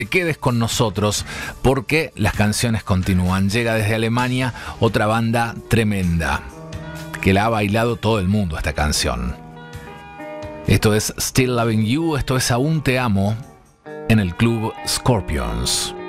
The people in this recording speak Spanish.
te quedes con nosotros porque las canciones continúan. Llega desde Alemania otra banda tremenda que la ha bailado todo el mundo esta canción. Esto es Still Loving You, esto es Aún Te Amo en el Club Scorpions.